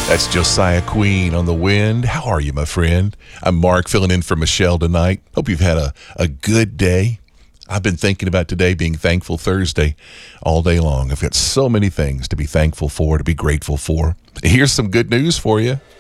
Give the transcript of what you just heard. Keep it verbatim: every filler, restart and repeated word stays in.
That's Josiah Queen on the wind. How are you, my friend? I'm Mark, filling in for Michelle tonight. Hope you've had a, a good day. I've been thinking about today being Thankful Thursday all day long. I've got so many things to be thankful for, to be grateful for. Here's some good news for you.